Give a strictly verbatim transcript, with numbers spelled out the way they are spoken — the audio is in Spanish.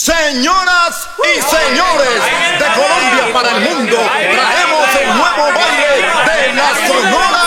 Señoras y señores, de Colombia para el mundo, traemos el nuevo baile de la Sonora